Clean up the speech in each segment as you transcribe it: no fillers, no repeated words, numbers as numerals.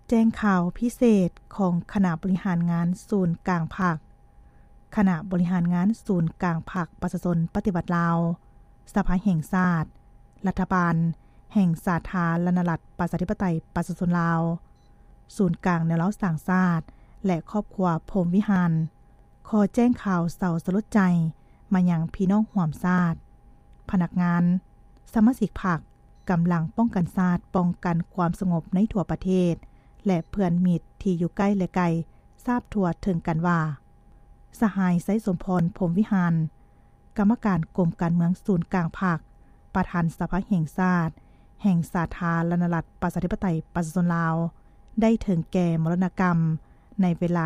แจ้งข่าวพิเศษของคณะบริหารงานศูนย์กลางภาคคณะบริหารงานศูนย์กลางภาคประชาชนปฏิบัติลาวสภาแห่งชาติรัฐบาลแห่งสาธารณรัฐประชาธิปไตยประชาชนลาวศูนย์กลางแนวรั้วสร้างชาติและครอบครัวพรหมวิหารขอแจ้งข่าวเศร้าสลดใจมายังพี่น้องร่วมชาติพนักงานสมาชิกพรรคกำลังป้องกันชาติป้องกันความสงบในทั่วประเทศและเพื่อนมิตรที่อยู่ใกล้และไกลทราบทั่วถึงกันว่าสหายไสสมพรพรหมวิหารกรรมการกรมการเมืองศูนย์กลางภาคประธานสภาแห่งชาติแห่งสาธารณรัฐประชาธิปไตยประชาชนลาวได้ถึงแก่มรณกรรมในเวลา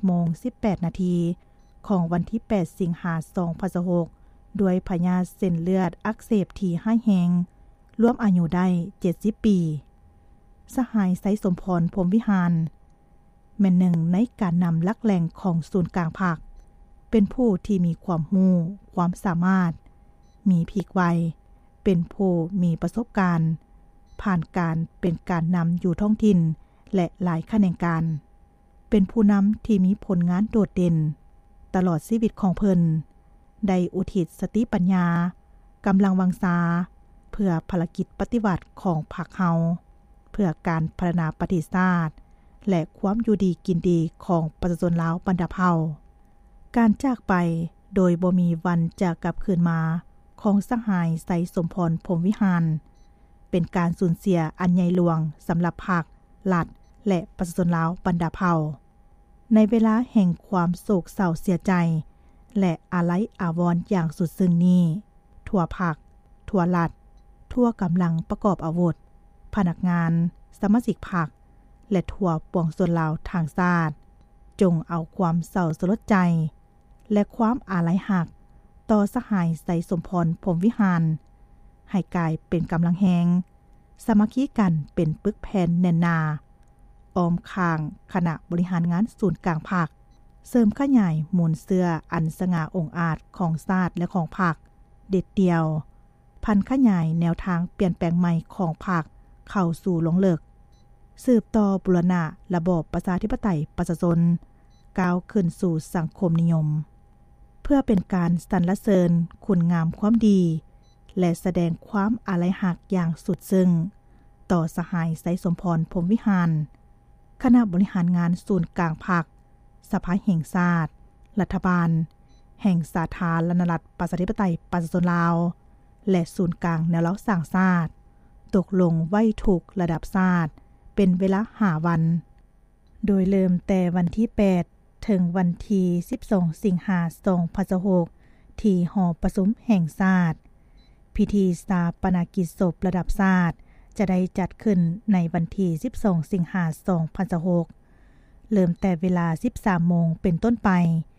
11:18 นาทีของวันที่ 8 สิงหาคม 2026ด้วยพยาธิเส้นเลือดอักเสบที่ร้ายแรงรวมอายุได้ 70 ปีสหายไสสมพรพรหมวิหารแม่นหนึ่งในการนำหลักแหล่งของศูนย์กลางภาคเป็นผู้ที่มีความรู้ความสามารถมีพีกไวเป็นผู้มีประสบการณ์ผ่านการเป็นการนำอยู่ท้องถิ่นและหลายแขนงการเป็นผู้นำที่มีผลงานโดดเด่นตลอดชีวิตของเพิ่นได้อุทิศสติปัญญากำลังวังชาเพื่อภารกิจปฏิวัติของพรรคเฮาเพื่อการพัฒนาประเทศชาติและความอยู่ดีกินดีของประชาชนลาวบรรดาเผ่าการจากไปโดยบ่มีวันจะกลับคืนมาของสหายไสสมพรพรหมวิหารเป็นการสูญเสียอันใหญ่หลวงสำหรับพรรครัฐและประชาชนลาวบรรดาเผ่าในเวลาแห่งความโศกเศร้าเสียใจและอาลัยอาวรณ์อย่างสุดซึ้งนี้ทั่วพรรคทั่วรัฐทั่วกำลังประกอบอาวุธพนักงานสมาชิกพรรคและทั่วปวงชนลาวทางชาติจงเอาความเศร้าสลดใจและความอาลัยหักต่อสหายไสสมพรพรหมวิหารให้กลายเป็นกำลังแหงสามัคคีกันเป็นปึกแผ่นแน่นหนาอ้อมข้างคณะบริหารงานศูนย์กลางภาคเสริมขยายมูลเสื้ออันสง่าองอาจของชาติและของพรรคเด็ดเดียวพันขยายแนวทางเปลี่ยนแปลงใหม่ของพรรคเข้าสู่หลงเลิกสืบต่อบูรณะระบอบประชาธิปไตยประชาชนก้าวขึ้นสู่สังคมนิยมเพื่อเป็นการสรรเสริญคุณงามความดีและแสดงความอาลัยหักอย่างสุดซึ้งต่อสหายไสสมพรพรหมวิหารคณะบริหารงานศูนย์กลางภาคสภาแห่งชาติรัฐบาลแห่งสาธารณรัฐประชาธิปไตยประชาชนลาวและศูนย์กลางแนวรั้วสร้างชาติตกลงไว้ทุกระดับชาติเป็นเวลา5 วันโดยเริ่มแต่วันที่ 8 ถึงวันที่ 12 สิงหาคม 2026ที่หอประชุมแห่งชาติพิธีชาปนกิจศพระดับชาติจะได้จัดขึ้นในวันที่ 12 สิงหาคม 2026เริ่มแต่เวลา 13 โมงเป็นต้นไป